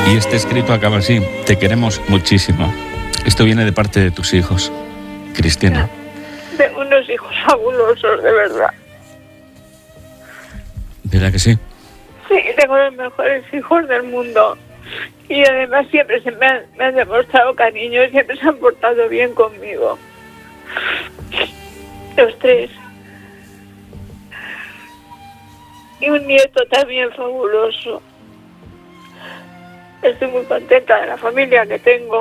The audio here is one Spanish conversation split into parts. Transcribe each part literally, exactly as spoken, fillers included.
Y este escrito acaba así: te queremos muchísimo. Esto viene de parte de tus hijos, Cristina. Tengo unos hijos fabulosos, de verdad. ¿Verdad que sí? Sí, tengo los mejores hijos del mundo. Y además siempre se me han, me han demostrado cariño y siempre se han portado bien conmigo. Los tres. Y un nieto también fabuloso. Estoy muy contenta de la familia que tengo.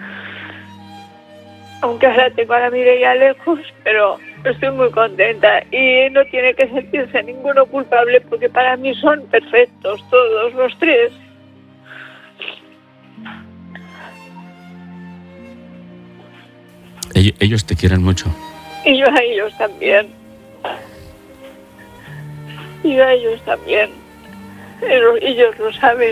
Aunque ahora tengo a la Mireia lejos, pero estoy muy contenta. Y no tiene que sentirse ninguno culpable porque para mí son perfectos todos los tres. Ellos te quieren mucho. Y yo a ellos también. Y yo a ellos también. Ellos, ellos lo saben.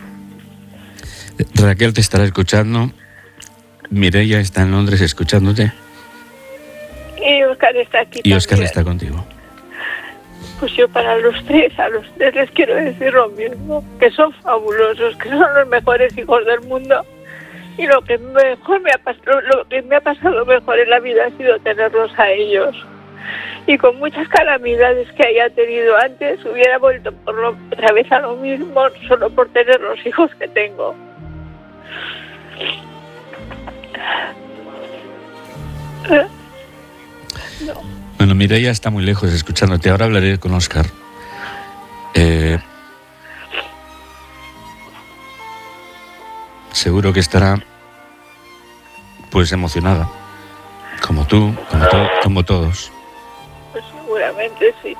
Raquel te estará escuchando. Mireia está en Londres escuchándote. Y Óscar está aquí Y Óscar también. está contigo. Pues yo para los tres, a los tres les quiero decir lo mismo. Que son fabulosos, que son los mejores hijos del mundo. Y lo que mejor me ha pasado, lo que me ha pasado mejor en la vida ha sido tenerlos a ellos. Y con muchas calamidades que haya tenido antes, hubiera vuelto por lo, otra vez a lo mismo, solo por tener los hijos que tengo. ¿Eh? No. Bueno, Mireia está muy lejos escuchándote. Ahora hablaré con Óscar. Eh, seguro que estará pues emocionada. Como tú, como, to- como todos. Pues seguramente sí.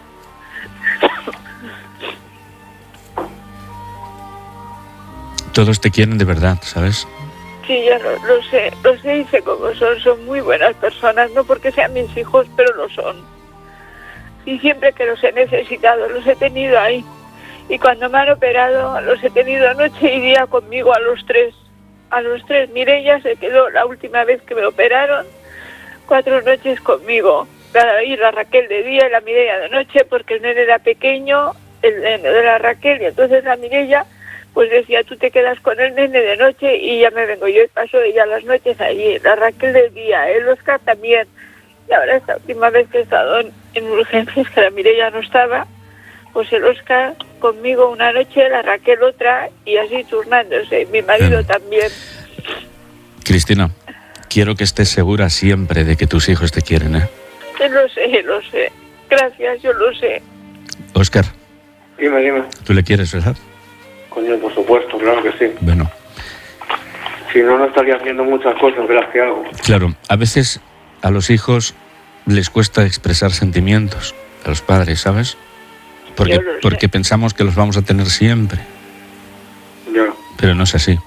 Todos te quieren de verdad, ¿sabes? Sí, ya lo, lo sé, lo sé y sé cómo son, son muy buenas personas, no porque sean mis hijos, pero lo son. Y siempre que los he necesitado, los he tenido ahí. Y cuando me han operado, los he tenido noche y día conmigo a los tres. A los tres. Mireia se quedó la última vez que me operaron, cuatro noches conmigo. La, y la Raquel de día y la Mireia de noche, porque el nene era pequeño, el nene de la Raquel, y entonces la Mireia pues decía, tú te quedas con el nene de noche y ya me vengo yo y paso ella las noches allí. La Raquel del día, el Óscar también. Y ahora esta última vez que he estado en, en urgencias, que la Mireia no estaba, pues el Óscar conmigo una noche, la Raquel otra, y así turnándose. Mi marido Bueno. también. Cristina, quiero que estés segura siempre de que tus hijos te quieren, ¿eh? Yo lo sé, lo sé. Gracias, yo lo sé. Óscar, Dime, dime. tú le quieres, ¿verdad? Coño, por supuesto, claro que sí. Bueno, Si no, no estaría haciendo muchas cosas de las que hago. claro, a veces a los hijos les cuesta expresar sentimientos, a los padres, ¿sabes? Porque, Yo lo sé. porque pensamos que los vamos a tener siempre, Ya, pero no es así.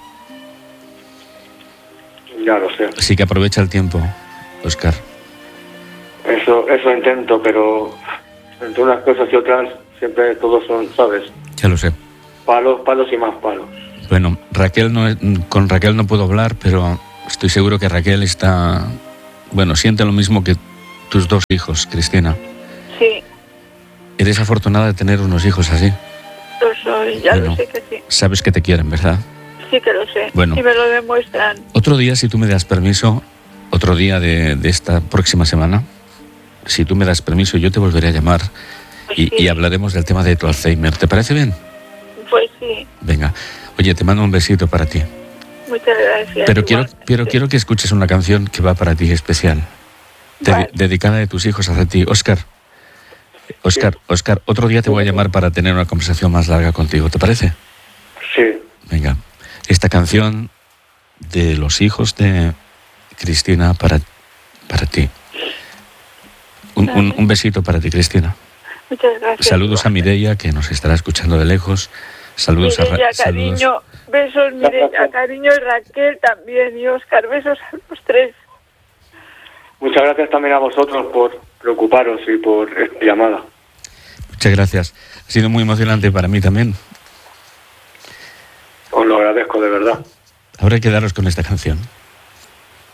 ya lo sé. Así que aprovecha el tiempo, Óscar. Eso, eso intento, pero entre unas cosas y otras siempre todos son, ¿sabes? Ya lo sé. Palos, palos y más palos. Bueno, Raquel no es- con Raquel no puedo hablar, pero estoy seguro que Raquel está, bueno, siente lo mismo que tus dos hijos, Cristina. Sí, Eres afortunada de tener unos hijos así. lo soy, ya Bueno. lo sé que sí. Sabes que te quieren, ¿verdad? Sí que lo sé. Bueno. Y me lo demuestran. Otro día, si tú me das permiso, otro día de, de esta próxima semana, si tú me das permiso, yo te volveré a llamar y, Sí. y hablaremos del tema de tu Alzheimer. ¿Te parece bien? Pues sí, Venga. Oye, te mando un besito para ti. muchas gracias. Pero quiero, igualmente. pero quiero que escuches una canción que va para ti especial. Te- Vale. dedicada de tus hijos hacia ti. Óscar, Óscar, Óscar, otro día te voy a llamar para tener una conversación más larga contigo. ¿Te parece? Sí, Venga. Esta canción de los hijos de Cristina para, para ti. Un, un, un besito para ti, Cristina. Muchas gracias. Saludos a Mireia, que nos estará escuchando de lejos. Saludos a Ra- Mireia, saludos. cariño, besos, Mireia, cariño, y Raquel también, y Óscar, besos a los tres. muchas gracias también a vosotros por preocuparos y por esta llamada. Muchas gracias. Ha sido muy emocionante para mí también. Os lo agradezco de verdad. Ahora hay que daros con esta canción.